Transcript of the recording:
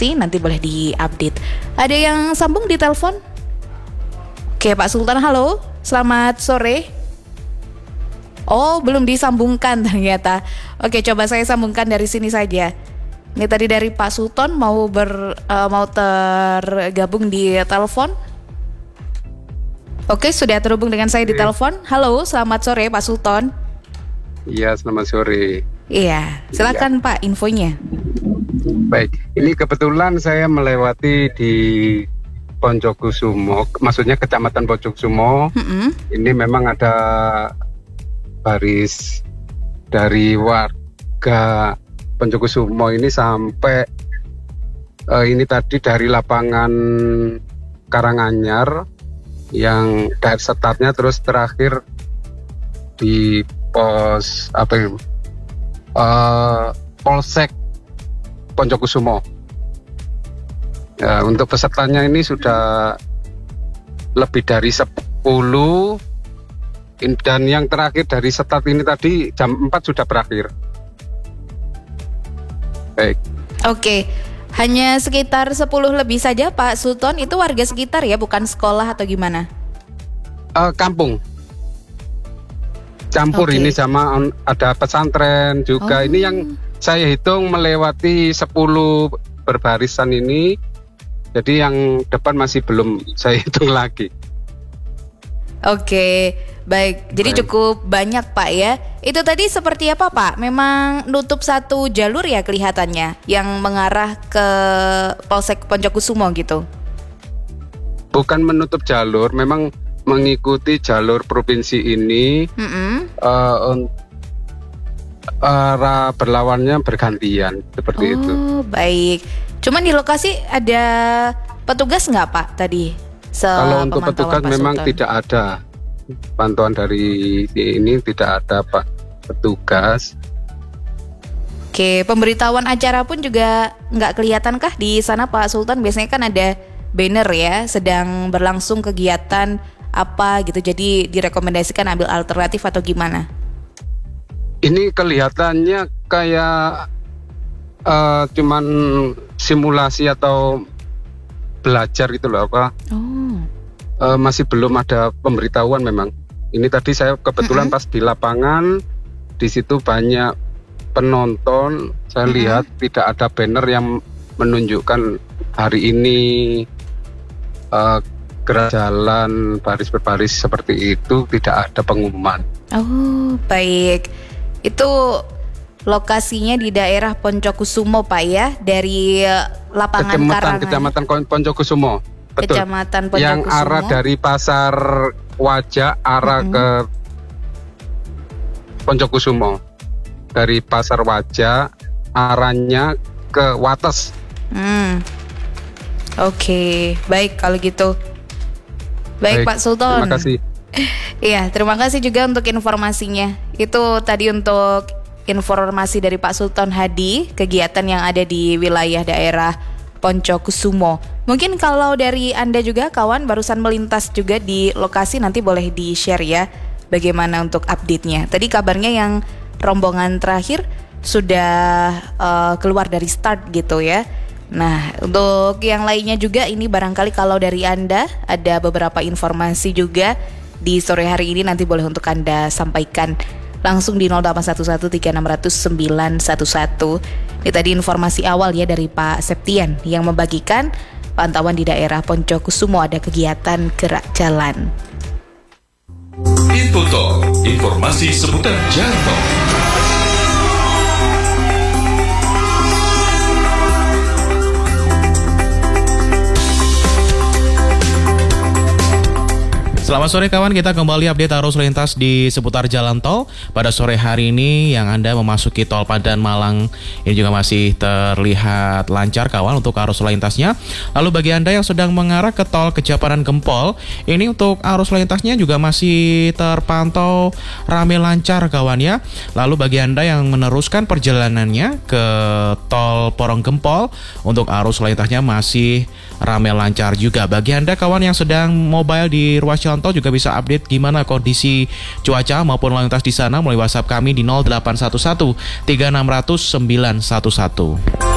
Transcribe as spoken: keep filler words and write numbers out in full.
informasi, nanti boleh diupdate. Ada yang sambung di telepon? Oke, Pak Sultan, halo, selamat sore. Oh, belum disambungkan ternyata. Oke, coba saya sambungkan dari sini saja. Ini tadi dari Pak Sultan mau ber uh, mau tergabung di telepon. Oke, sudah terhubung dengan saya di telepon. Halo, selamat sore Pak Sultan. Iya, selamat sore. Iya, silakan iya. Pak, infonya. Baik, ini kebetulan saya melewati di Poncokusumo, maksudnya Kecamatan Poncokusumo. Mm-hmm. Ini memang ada baris dari warga Poncokusumo ini sampai uh, ini tadi dari lapangan Karanganyar yang dari startnya terus terakhir di pos apa itu? Uh, Polsek Poncokusumo. Ya, untuk pesertanya ini sudah lebih dari sepuluh dan yang terakhir dari start ini tadi jam empat sudah berakhir. Baik. Oke, hanya sekitar sepuluh lebih saja Pak Sultan, itu warga sekitar ya, bukan sekolah atau gimana? Uh, kampung. Campur okay. Ini sama ada pesantren juga. Oh. Ini yang saya hitung melewati sepuluh berbarisan ini. Jadi yang depan masih belum saya hitung lagi. Oke, baik. Jadi baik. Cukup banyak Pak ya. Itu tadi seperti apa Pak? Memang nutup satu jalur ya kelihatannya yang mengarah ke Polsek Poncokusumo gitu? Bukan menutup jalur, memang mengikuti jalur provinsi ini. Mm-hmm. uh, arah berlawannya bergantian seperti oh, itu. Oh baik. Cuman di lokasi ada petugas nggak Pak tadi? Kalau untuk petugas Pak memang Sultan tidak ada pantauan dari ini, tidak ada Pak petugas. Oke, pemberitahuan acara pun juga nggak kelihatan kah di sana Pak Sultan? Biasanya kan ada banner ya, sedang berlangsung kegiatan apa gitu, jadi direkomendasikan ambil alternatif atau gimana? Ini kelihatannya kayak uh, cuman simulasi atau belajar gitu loh apa? Oh. Uh, masih belum ada pemberitahuan memang. Ini tadi saya kebetulan mm-hmm. pas di lapangan, di situ banyak penonton. Saya mm-hmm. lihat tidak ada banner yang menunjukkan hari ini uh, gerak jalan baris berbaris seperti itu, tidak ada pengumuman. Oh baik, itu lokasinya di daerah Poncokusumo Pak ya, dari lapangan Karangan. Kecamatan Poncokusumo. Betul. Kecamatan Poncokusumo. Yang arah dari Pasar Wajah arah mm-hmm. ke Poncokusumo. Dari Pasar Wajah arahnya ke Wates. Hmm. Oke, okay. Baik kalau gitu. Baik, Baik Pak Sultan. Terima kasih. Iya, terima kasih juga untuk informasinya. Itu tadi untuk informasi dari Pak Sultan Hadi, kegiatan yang ada di wilayah daerah Poncokusumo. Mungkin kalau dari Anda juga kawan barusan melintas juga di lokasi, nanti boleh di-share ya bagaimana untuk update-nya. Tadi kabarnya yang rombongan terakhir sudah uh, keluar dari start gitu ya. Nah, untuk yang lainnya juga ini barangkali kalau dari Anda ada beberapa informasi juga di sore hari ini, nanti boleh untuk Anda sampaikan langsung di nol delapan satu satu tiga enam nol nol sembilan satu satu. Ini tadi informasi awal ya dari Pak Septian yang membagikan pantauan di daerah Poncokusumo ada kegiatan gerak jalan. Info Talk, informasi seputar jalan tol. Selamat sore kawan, kita kembali update arus lintas di seputar jalan tol. Pada sore hari ini yang Anda memasuki tol Padan Malang ini juga masih terlihat lancar kawan untuk arus lintasnya. Lalu bagi Anda yang sedang mengarah ke tol Kejapanan Gempol, ini untuk arus lintasnya juga masih terpantau ramai lancar kawan ya. Lalu bagi Anda yang meneruskan perjalanannya ke tol Porong Gempol, untuk arus lintasnya masih ramai lancar juga. Bagi Anda kawan yang sedang mobile di ruas jalan tol juga bisa update gimana kondisi cuaca maupun lalu lintas di sana melalui WhatsApp kami di nol delapan satu satu tiga enam nol nol sembilan satu satu.